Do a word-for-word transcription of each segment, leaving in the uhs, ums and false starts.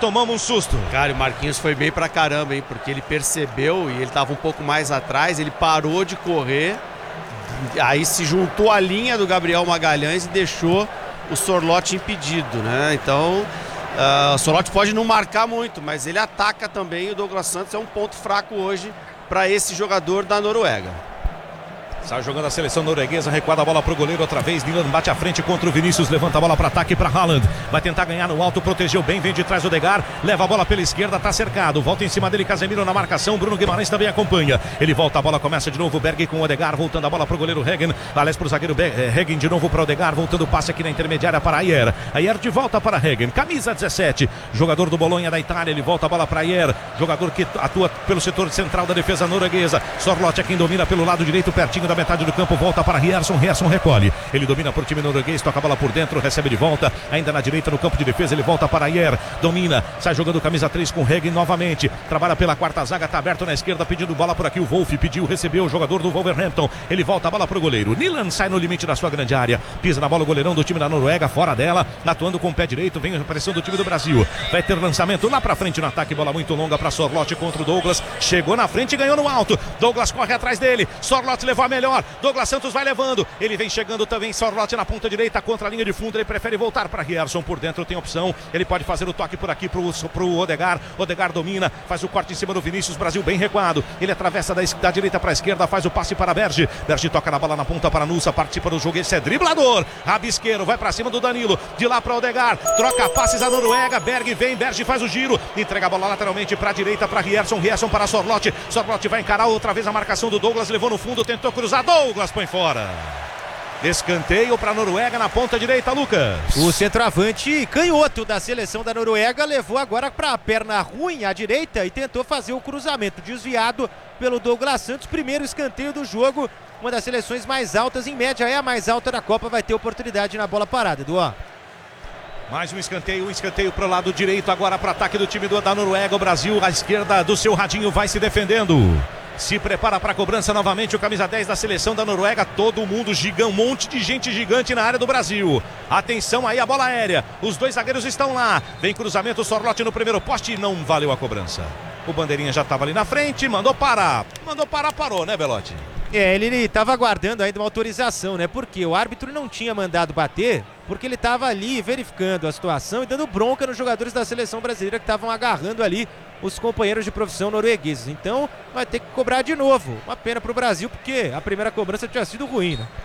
tomamos um susto. Cara, o Marquinhos foi bem pra caramba, hein? Porque ele percebeu e ele tava um pouco mais atrás, ele parou de correr, aí se juntou à linha do Gabriel Magalhães e deixou o Sorloth impedido, né? Então, uh, o Sorloth pode não marcar muito, mas ele ataca também. O Douglas Santos é um ponto fraco hoje para esse jogador da Noruega. Sai jogando a seleção norueguesa, recuada a bola pro goleiro outra vez. Nilan bate a frente contra o Vinícius, levanta a bola para ataque para Haaland. Vai tentar ganhar no alto, protegeu bem, vem de trás o Odegaard, leva a bola pela esquerda, tá cercado. Volta em cima dele, Casemiro na marcação, Bruno Guimarães também acompanha. Ele volta a bola, começa de novo Berg com o Odegaard, voltando a bola pro goleiro Hegen. Aliás, pro zagueiro Hegen de novo para o Odegaard, voltando o passe aqui na intermediária para Ayer. Ayer de volta para Hegen, camisa dezessete, jogador do Bolonha da Itália. Ele volta a bola para Ayer, jogador que atua pelo setor central da defesa norueguesa. Sorloth é quem domina pelo lado direito, pertinho da metade do campo. Volta para Rierson, Rierson recolhe. Ele domina para o time norueguês, toca a bola por dentro, recebe de volta, ainda na direita no campo de defesa, ele volta para Ayer, domina, sai jogando camisa três com Hegen novamente, trabalha pela quarta zaga, tá aberto na esquerda, pedindo bola por aqui, o Wolf pediu, recebeu o jogador do Wolverhampton, ele volta a bola para o goleiro, Nilan sai no limite da sua grande área, pisa na bola o goleirão do time da Noruega, fora dela, atuando com o pé direito, vem a pressão do time do Brasil, vai ter lançamento lá para frente no ataque, bola muito longa para Sorloth contra o Douglas, chegou na frente e ganhou no alto, Douglas corre atrás dele, Sorloth levou a melhor, Douglas Santos vai levando, ele vem chegando também, Sorloth na ponta direita contra a linha de fundo, ele prefere voltar para Rierson, por dentro tem opção, ele pode fazer o toque por aqui pro, pro Odegaard, Odegaard domina, faz o corte em cima do Vinícius, Brasil bem recuado, ele atravessa da, da direita para a esquerda, faz o passe para Berge, Berge toca na bola na ponta para Nusa, participa do jogo, esse é driblador, rabisqueiro, vai para cima do Danilo, de lá para Odegaard, troca passes a Noruega, Berg vem, Berge faz o giro, entrega a bola lateralmente para a direita para Rierson, Rierson para Sorloth, Sorloth vai encarar outra vez a marcação do Douglas, levou no fundo, tentou cruzar, Douglas põe fora. Escanteio para a Noruega na ponta direita, Lucas. O centroavante canhoto da seleção da Noruega levou agora para a perna ruim à direita e tentou fazer o cruzamento desviado pelo Douglas Santos. Primeiro escanteio do jogo, uma das seleções mais altas, em média é a mais alta da Copa, vai ter oportunidade na bola parada, Eduardo. Mais um escanteio, um escanteio para o lado direito agora para o ataque do time do, da Noruega. O Brasil à esquerda do seu radinho vai se defendendo. Se prepara para a cobrança novamente o camisa dez da seleção da Noruega. Todo mundo gigante, um monte de gente gigante na área do Brasil. Atenção aí a bola aérea. Os dois zagueiros estão lá. Vem cruzamento, Sorloth no primeiro poste e não valeu a cobrança. O bandeirinha já estava ali na frente, mandou parar. Mandou parar, parou, né, Belotti? É, ele estava aguardando ainda uma autorização, né? Porque o árbitro não tinha mandado bater, porque ele estava ali verificando a situação e dando bronca nos jogadores da seleção brasileira que estavam agarrando ali os companheiros de profissão noruegueses. Então vai ter que cobrar de novo. Uma pena para o Brasil, porque a primeira cobrança tinha sido ruim, né?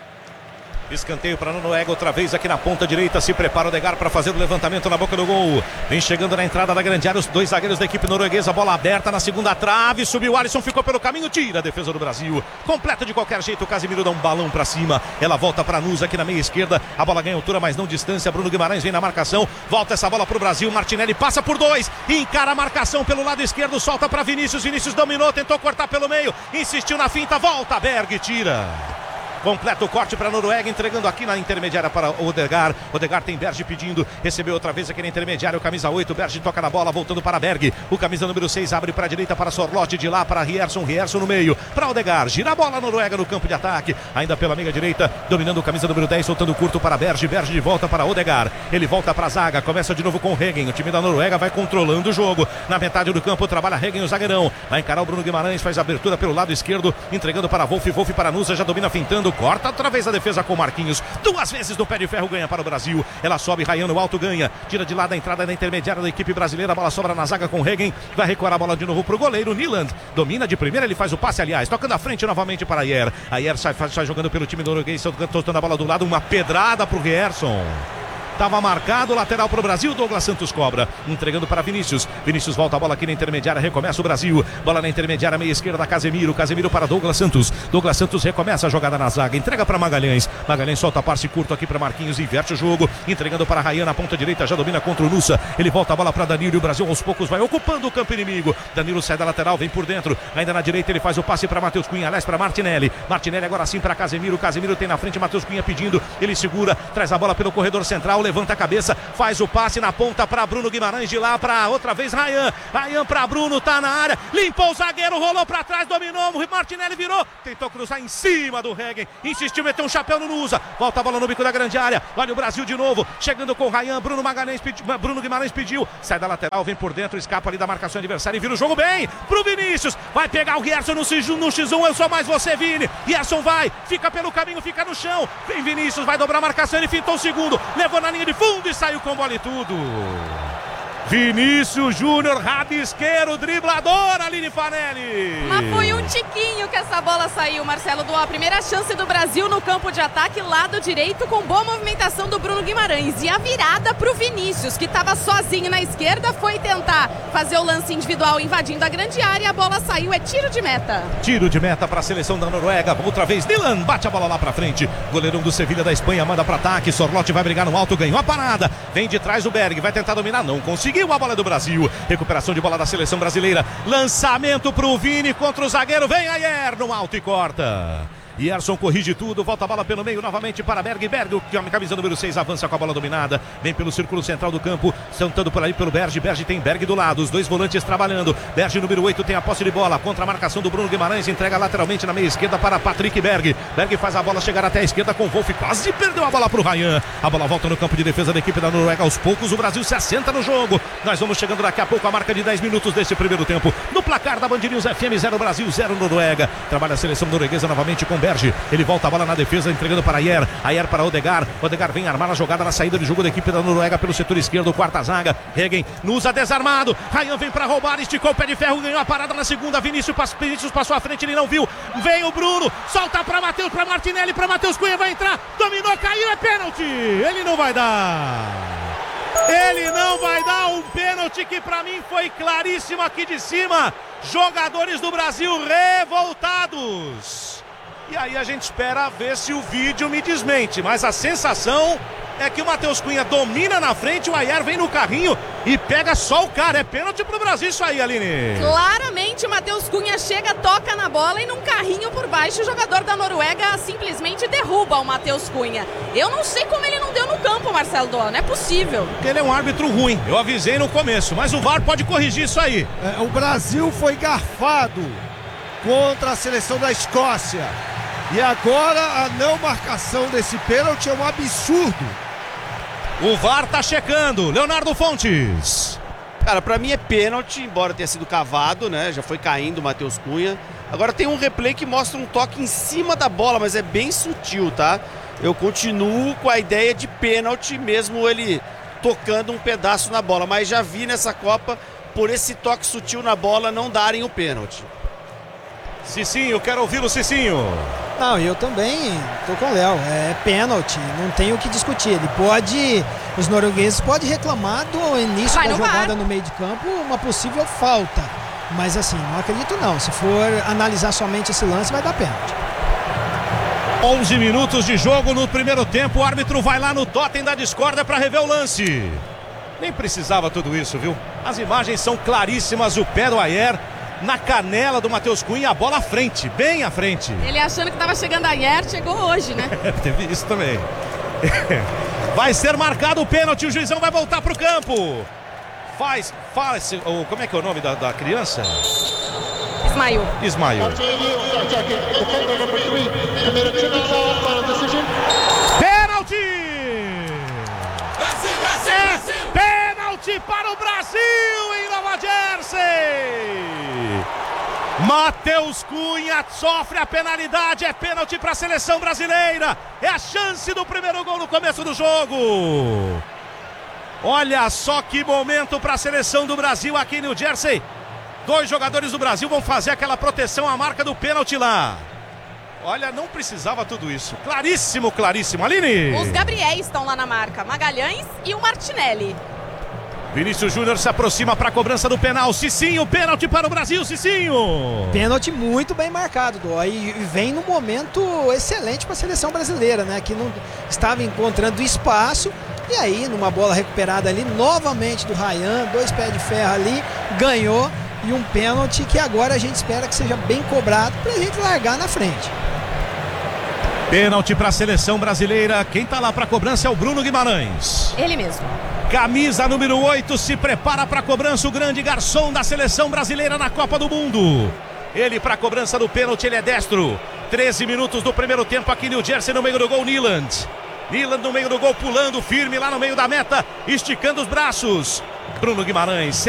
Escanteio para a Noruega outra vez aqui na ponta direita. Se prepara o Odegaard para fazer o levantamento na boca do gol. Vem chegando na entrada da grande área os dois zagueiros da equipe norueguesa. Bola aberta na segunda trave. Subiu o Alisson, ficou pelo caminho. Tira a defesa do Brasil. Completa de qualquer jeito. O Casemiro dá um balão para cima. Ela volta para a Nusa aqui na meia esquerda. A bola ganha altura, mas não distância. Bruno Guimarães vem na marcação. Volta essa bola para o Brasil. Martinelli passa por dois. Encara a marcação pelo lado esquerdo. Solta para Vinícius. Vinícius dominou. Tentou cortar pelo meio. Insistiu na finta. Volta. Berg tira. Completa o corte para a Noruega, entregando aqui na intermediária para o Odegaard. Odegaard tem Berge pedindo, recebeu outra vez aqui na intermediária, o camisa oito, Berge toca na bola, voltando para Berg. O camisa número seis abre para a direita para Sorloth, de lá para Rierson, Rierson no meio, para Odegaard, gira a bola a Noruega no campo de ataque, ainda pela meia direita, dominando o camisa número dez, soltando curto para Berge, Berge de volta para Odegaard, ele volta para a zaga, começa de novo com Hegen, o time da Noruega vai controlando o jogo, na metade do campo trabalha Hegen, o zagueirão, vai encarar o Bruno Guimarães, faz a abertura pelo lado esquerdo, entregando para Wolf, Wolf para Nusa, já domina fintando, corta outra vez a defesa com Marquinhos, duas vezes no pé de ferro, ganha para o Brasil, ela sobe, Rayano alto, ganha, tira de lá da entrada da intermediária da equipe brasileira, a bola sobra na zaga com Hegen, vai recuar a bola de novo para o goleiro, Nilan, domina de primeira, ele faz o passe, aliás, tocando a frente novamente para Ayer, Ayer sai, sai jogando pelo time norueguês, tocando a bola do lado, uma pedrada para o Rierson. Estava marcado, lateral para o Brasil, Douglas Santos cobra, entregando para Vinícius, Vinícius volta a bola aqui na intermediária, recomeça o Brasil, bola na intermediária, meia esquerda, Casemiro, Casemiro para Douglas Santos, Douglas Santos recomeça a jogada na zaga, entrega para Magalhães, Magalhães solta a passe curto aqui para Marquinhos, inverte o jogo, entregando para Ryan na ponta direita, já domina contra o Nusa, ele volta a bola para Danilo e o Brasil aos poucos vai ocupando o campo inimigo, Danilo sai da lateral, vem por dentro, ainda na direita ele faz o passe para Matheus Cunha, aliás para Martinelli, Martinelli agora sim para Casemiro, Casemiro tem na frente Matheus Cunha pedindo, ele segura, traz a bola pelo corredor central, levanta a cabeça, faz o passe na ponta para Bruno Guimarães, de lá para outra vez Rayan. Rayan para Bruno, tá na área, limpou o zagueiro, rolou para trás, dominou, o Martinelli virou, tentou cruzar em cima do Hegen, insistiu, meteu um chapéu no Nusa, volta a bola no bico da grande área, olha o Brasil de novo, chegando com o Rayan, Bruno Magalhães pedi, Bruno Guimarães pediu, sai da lateral, vem por dentro, escapa ali da marcação adversária e vira o jogo bem pro Vinícius, vai pegar o Gerson no, no xis um, eu sou mais você, Vini, Gerson vai, fica pelo caminho, fica no chão, vem Vinícius, vai dobrar a marcação, ele fintou o segundo, levou na linha de fundo e saiu com bola e tudo. Vinícius Júnior, rabisqueiro, driblador, Aline Fanelli. Mas foi um tiquinho que essa bola saiu, Marcelo Duó. A primeira chance do Brasil no campo de ataque, lado direito, com boa movimentação do Bruno Guimarães. E a virada pro Vinícius, que estava sozinho na esquerda, foi tentar fazer o lance individual invadindo a grande área. A bola saiu, é tiro de meta. Tiro de meta para a seleção da Noruega. Outra vez, Nilan bate a bola lá para frente. Goleirão do Sevilha da Espanha manda para ataque. Sorlotti vai brigar no alto, ganhou a parada. Vem de trás o Berg, vai tentar dominar, não conseguiu. A bola do Brasil, recuperação de bola da seleção brasileira, lançamento pro Vini contra o zagueiro, vem Ayer no alto e corta. Yerson corrige tudo, volta a bola pelo meio novamente para Berg, Berg, camisa número seis, avança com a bola dominada, vem pelo círculo central do campo, sentando por ali pelo Berg, Berg tem Berg do lado, os dois volantes trabalhando, Berg número oito tem a posse de bola, contra a marcação do Bruno Guimarães, entrega lateralmente na meia esquerda para Patrick Berg, Berg faz a bola chegar até a esquerda com Wolf, quase perdeu a bola pro Rayan, a bola volta no campo de defesa da equipe da Noruega, aos poucos o Brasil se assenta no jogo, nós vamos chegando daqui a pouco a marca de dez minutos deste primeiro tempo, no placar da Band News F M, zero Brasil, zero Noruega, trabalha a seleção norueguesa novamente com Berg, ele volta a bola na defesa, entregando para Ayer, Ayer para Odegaard, Odegaard vem armar a jogada na saída de jogo da equipe da Noruega pelo setor esquerdo, quarta zaga, Hegen, Nusa desarmado, Rayan vem para roubar, esticou o pé de ferro, ganhou a parada na segunda, Vinícius, Vinícius passou à frente, ele não viu, vem o Bruno, solta para Matheus, para Martinelli, para Matheus Cunha, vai entrar, dominou, caiu, é pênalti, ele não vai dar. Ele não vai dar um pênalti que para mim foi claríssimo aqui de cima, jogadores do Brasil revoltados. E aí a gente espera ver se o vídeo me desmente, mas a sensação é que o Matheus Cunha domina na frente, o Ayer vem no carrinho e pega só o cara, é pênalti pro Brasil isso aí, Aline. Claramente o Matheus Cunha chega, toca na bola e num carrinho por baixo o jogador da Noruega simplesmente derruba o Matheus Cunha. Eu não sei como ele não deu no campo, Marcelo Duó, não é possível. Ele é um árbitro ruim, eu avisei no começo, mas o V A R pode corrigir isso aí. É, o Brasil foi garfado contra a seleção da Escócia. E agora a não marcação desse pênalti é um absurdo. O V A R tá checando, Leonardo Fontes. Cara, pra mim é pênalti, embora tenha sido cavado, né? Já foi caindo o Matheus Cunha. Agora tem um replay que mostra um toque em cima da bola, mas é bem sutil, tá? Eu continuo com a ideia de pênalti, mesmo ele tocando um pedaço na bola. Mas já vi nessa Copa, por esse toque sutil na bola, não darem o pênalti. Cicinho, quero ouvir o Cicinho. Não, eu também tô com o Léo, é pênalti, não tem o que discutir. Ele pode, os noruegueses podem reclamar do início Vai da no jogada V A R. no meio de campo, uma possível falta. Mas assim, não acredito não, se for analisar somente esse lance vai dar pênalti. onze minutos de jogo no primeiro tempo, o árbitro vai lá no totem da discórdia para rever o lance. Nem precisava tudo isso, viu? As imagens são claríssimas, o pé do Ayer na canela do Matheus Cunha, a bola à frente, bem à frente. Ele achando que estava chegando ayer, chegou hoje, né? Teve isso também. Vai ser marcado o pênalti, o juizão vai voltar pro campo. Faz, faz, oh, como é que é o nome da, da criança? Ismail. Ismail. Pênalti! É pênalti para o Brasil em Nova Jersey! Matheus Cunha sofre a penalidade, é pênalti para a seleção brasileira, é a chance do primeiro gol no começo do jogo. Olha só que momento para a seleção do Brasil aqui em New Jersey. Dois jogadores do Brasil vão fazer aquela proteção à marca do pênalti lá. Olha, não precisava tudo isso. Claríssimo, claríssimo. Aline! Os Gabriéis estão lá na marca, Magalhães e o Martinelli. Vinícius Júnior se aproxima para a cobrança do penal. Cicinho, pênalti para o Brasil, Cicinho. Pênalti muito bem marcado, Dó, e vem num momento excelente para a seleção brasileira, né? Que não estava encontrando espaço. E aí, numa bola recuperada ali, novamente do Rayan, dois pés de ferro ali, ganhou. E um pênalti que agora a gente espera que seja bem cobrado para a gente largar na frente. Pênalti para a seleção brasileira. Quem tá lá para cobrança é o Bruno Guimarães. Ele mesmo. Camisa número oito, se prepara para a cobrança o grande garçom da seleção brasileira na Copa do Mundo. Ele para a cobrança do pênalti, ele é destro. treze minutos do primeiro tempo aqui em New Jersey, no meio do gol, Nyland. Nyland no meio do gol, pulando firme lá no meio da meta, esticando os braços. Bruno Guimarães.